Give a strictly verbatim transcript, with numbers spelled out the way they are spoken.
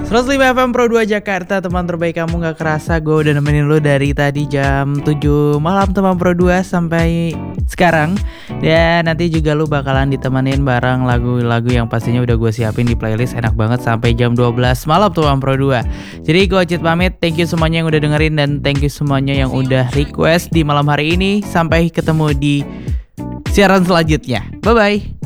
seratus lima F M Pro dua Jakarta, teman terbaik kamu gak kerasa. Gue udah nemenin lu dari tadi jam tujuh malam teman Pro dua sampai sekarang. Dan nanti juga lu bakalan ditemenin bareng lagu-lagu yang pastinya udah gue siapin di playlist enak banget sampai jam dua belas malam teman Pro dua. Jadi gue Cid pamit, thank you semuanya yang udah dengerin dan thank you semuanya yang udah request di malam hari ini. Sampai ketemu di siaran selanjutnya. Bye bye.